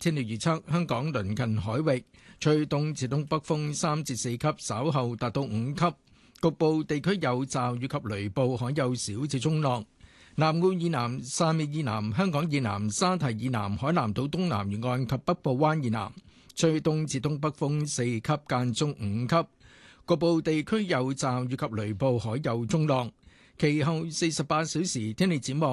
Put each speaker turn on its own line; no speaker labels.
天氣預測，香港鄰近海域吹東至東北風3至4級，稍後達到5級，局部地區有驟雨及雷暴，海有小至中浪。南澳以南、汕尾以南、香港以南、沙堤以南、海南島東南沿岸及北部灣以南吹東至東北風4級，間中5級，局部地區有驟雨及雷暴，海有中浪。其後48小時天氣展望。